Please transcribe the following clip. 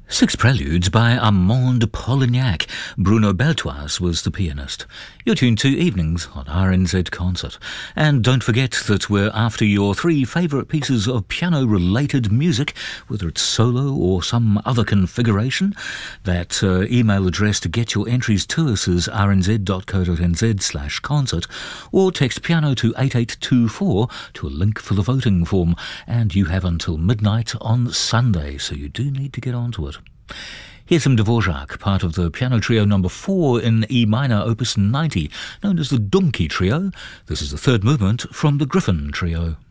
Six Preludes by Armand Polignac. Bruno Beltoise was the pianist. You're tuned to Evenings on RNZ Concert. And don't forget that we're after your three favourite pieces of piano-related music, whether it's solo or some other configuration. That email address to get your entries to us is rnz.co.nz/concert, or text piano to 8824 to a link for the voting form. And you have until midnight on Sunday, so you do need to get onto it. Here's some Dvorak, part of the piano trio number 4 in E minor, opus 90, known as the Donkey Trio. This is the third movement from the Griffin Trio.